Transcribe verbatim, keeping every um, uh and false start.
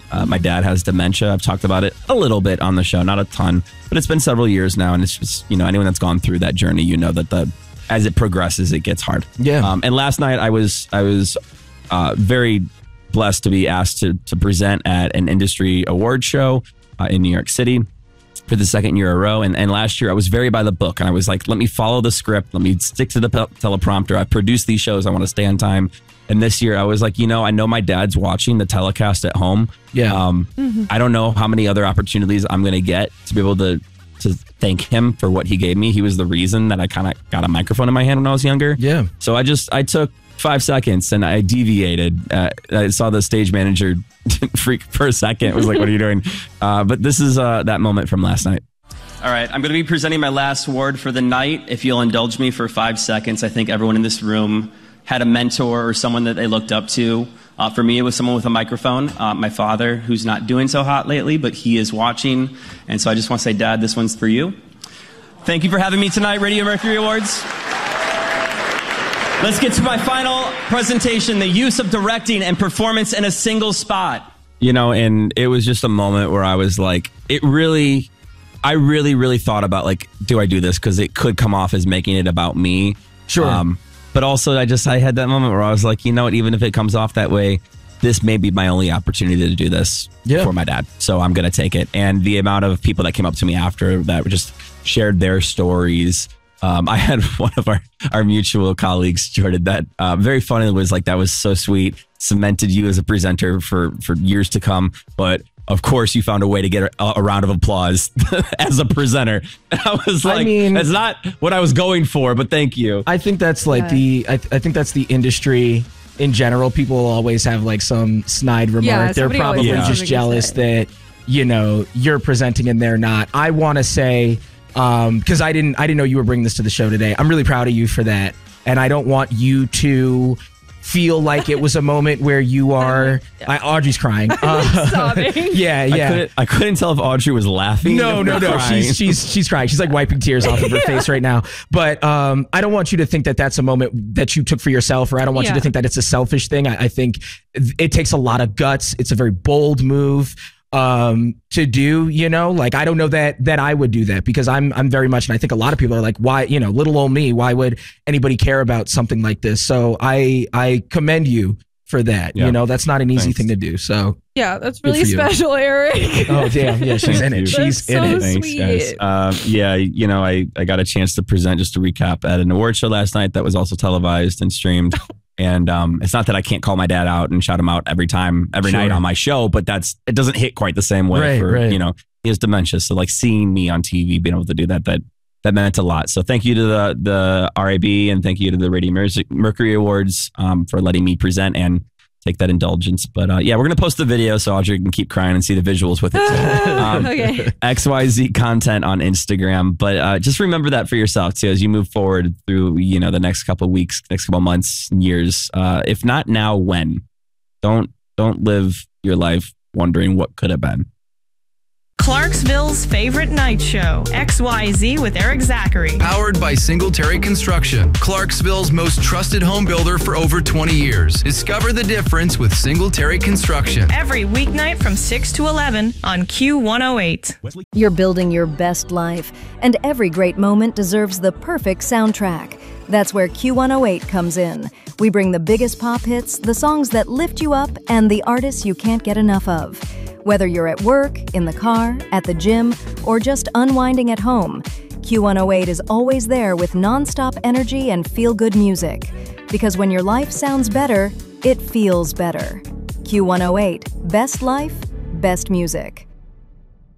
Uh, my dad has dementia. I've talked about it a little bit on the show, not a ton, but it's been several years now. And it's just, you know, anyone that's gone through that journey, you know that the as it progresses, it gets hard. Yeah. Um, and last night I was I was uh, very blessed to be asked to to present at an industry award show uh, in New York City for the second year in a row. And, and last year I was very by the book, and I was like, let me follow the script. Let me stick to the pe- teleprompter. I produce these shows. I want to stay on time. And this year I was like, you know, I know my dad's watching the telecast at home. Yeah. Um, mm-hmm. I don't know how many other opportunities I'm going to get to be able to to thank him for what he gave me. He was the reason that I kind of got a microphone in my hand when I was younger. Yeah. So I just, I took five seconds and I deviated. Uh, I saw the stage manager freak for a second. It was like, what are you doing? Uh, but this is uh, that moment from last night. All right, I'm going to be presenting my last award for the night. If you'll indulge me for five seconds, I think everyone in this room had a mentor or someone that they looked up to. Uh, for me, it was someone with a microphone, uh, my father, who's not doing so hot lately, but he is watching. And so I just want to say, Dad, this one's for you. Thank you for having me tonight, Radio Mercury Awards. Let's get to my final presentation, the use of directing and performance in a single spot. You know, and it was just a moment where I was like, it really... I really, really thought about, like, do I do this? Because it could come off as making it about me. Sure. Um, but also, I just, I had that moment where I was like, you know what, even if it comes off that way, this may be my only opportunity to do this yeah. for my dad. So I'm going to take it. And the amount of people that came up to me after that just shared their stories. Um, I had one of our, our mutual colleagues, Jordan, that uh, very funny was like, that was so sweet, cemented you as a presenter for, for years to come. But of course, you found a way to get a, a round of applause as a presenter. And I was like, I mean, that's not what I was going for, but thank you. I think that's like yeah. the, I, th- I think that's the industry in general. People will always have like some snide remark. Yeah, they're probably yeah. just jealous that, you know, you're presenting and they're not. I want to say, um, because I didn't, I didn't know you were bringing this to the show today. I'm really proud of you for that. And I don't want you to feel like it was a moment where you are I, Audrey's crying uh, sobbing. yeah yeah I couldn't, I couldn't tell if Audrey was laughing no no no crying. she's she's she's crying. She's like wiping tears off of her yeah. face right now. But um I don't want you to think that that's a moment that you took for yourself, or I don't want yeah. you to think that it's a selfish thing. I, I think it takes a lot of guts. It's a very bold move um to do, you know, like I don't know that that I would do that, because I'm I'm very much, and I think a lot of people are like, why, you know, little old me, why would anybody care about something like this? So I I commend you for that. Yeah. You know, that's not an easy Thanks. thing to do. So yeah, that's really special, Eric. Oh damn, yeah, she's in it. She's that's in so it. Sweet. Thanks, guys. Uh, yeah, you know, I I got a chance to present, just to recap, at an award show last night that was also televised and streamed. And um, it's not that I can't call my dad out and shout him out every time, every sure. night on my show, but that's it doesn't hit quite the same way right, for, right. you know, he has dementia. So like seeing me on T V, being able to do that, that that meant a lot. So thank you to the the R A B, and thank you to the Radio Mercury Awards um, for letting me present and take that indulgence. But uh, yeah, we're going to post the video so Audrey can keep crying and see the visuals with it. um, okay. X Y Z content on Instagram. But uh, just remember that for yourself too, as you move forward through, you know, the next couple of weeks, next couple of months, years. Uh, if not now, when? Don't, don't live your life wondering what could have been. Clarksville's favorite night show, X Y Z with Eric Zachary. Powered by Singletary Construction, Clarksville's most trusted home builder for over twenty years. Discover the difference with Singletary Construction. Every weeknight from six to eleven on Q one oh eight. You're building your best life, and every great moment deserves the perfect soundtrack. That's where Q one oh eight comes in. We bring the biggest pop hits, the songs that lift you up, and the artists you can't get enough of. Whether you're at work, in the car, at the gym, or just unwinding at home, Q one oh eight is always there with nonstop energy and feel-good music. Because when your life sounds better, it feels better. Q one oh eight, best life, best music.